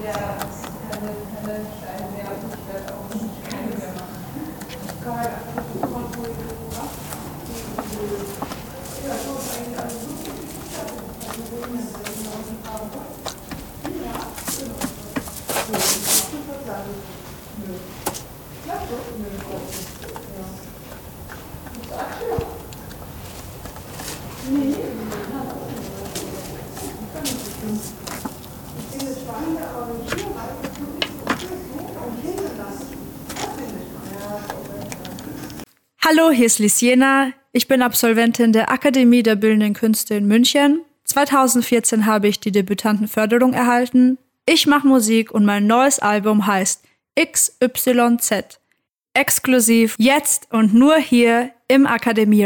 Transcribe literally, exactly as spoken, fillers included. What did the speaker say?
Hallo, hier ist Lisiena. Ich bin Absolventin der Akademie der Bildenden Künste in München. zweitausendvierzehn habe ich die Debütantenförderung erhalten. Ich mache Musik und mein neues Album heißt X Y Z. Exklusiv jetzt und nur hier im Akademie